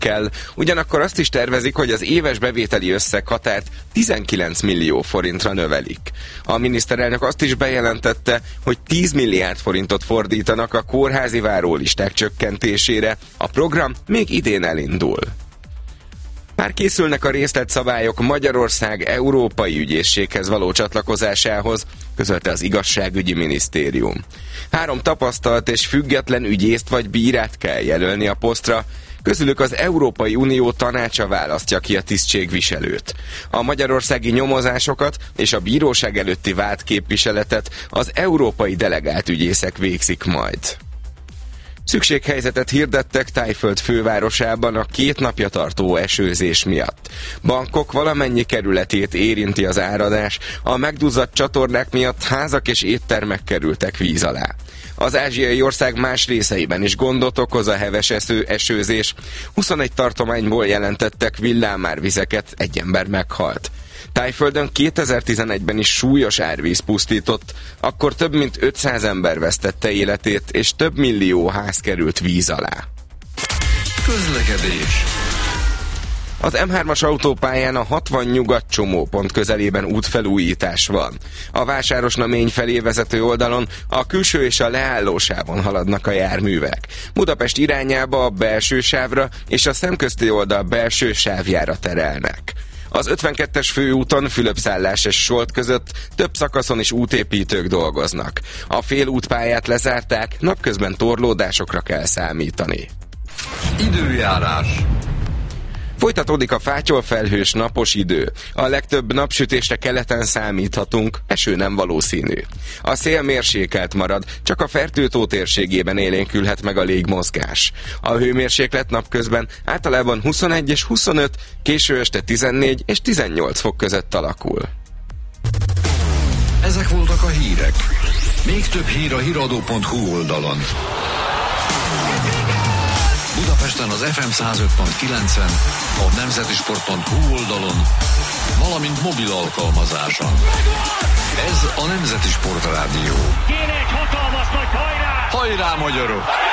kell. Ugyanakkor azt is tervezik, hogy az éves bevételi összeghatárt 19 millió forintra növelik. A miniszterelnök azt is bejelentette, hogy 10 milliárd forintot fordítanak a kórházi várólisták csökkentésére. A program még idén elindul. Már készülnek a részletszabályok Magyarország Európai Ügyészséghez való csatlakozásához, közölte az Igazságügyi Minisztérium. 3 tapasztalt és független ügyészt vagy bírát kell jelölni a posztra, közülük az Európai Unió tanácsa választja ki a tisztségviselőt. A magyarországi nyomozásokat és a bíróság előtti vádképviseletet az európai delegált ügyészek végzik majd. Szükséghelyzetet hirdettek Thaiföld fővárosában a 2 napja tartó esőzés miatt. Bangkok valamennyi kerületét érinti az áradás, a megduzzadt csatornák miatt házak és éttermek kerültek víz alá. Az ázsiai ország más részeiben is gondot okoz a heves esőzés. 21 tartományból jelentettek villámárvizeket, 1 ember meghalt. Thaiföldön 2011-ben is súlyos árvíz pusztított, akkor több mint 500 ember vesztette életét, és több millió ház került víz alá. Közlekedés. Az M3-as autópályán a 60 nyugat csomópont közelében útfelújítás van. A Vásárosnamény felé vezető oldalon a külső és a leállósávon haladnak a járművek. Budapest irányába a belső sávra és a szemközti oldal belső sávjára terelnek. Az 52-es főúton Fülöpszállás és Solt között több szakaszon is útépítők dolgoznak. A félútpályát lezárták, napközben torlódásokra kell számítani. Időjárás. Folytatódik a fátyolfelhős napos idő. A legtöbb napsütésre keleten számíthatunk, eső nem valószínű. A szél mérsékelt marad, csak a Fertő-tó térségében élénkülhet meg a légmozgás. A hőmérséklet napközben általában 21 és 25, késő este 14 és 18 fok között alakul. Ezek voltak a hírek. Még több hír a hiradó.hu oldalon. Budapesten az FM 105.9-en, a nemzetisport.hu oldalon, valamint mobil alkalmazáson. Ez a Nemzeti Sport Rádió. Kéne egy hatalmas nagy hajrá! Hajrá, magyarok!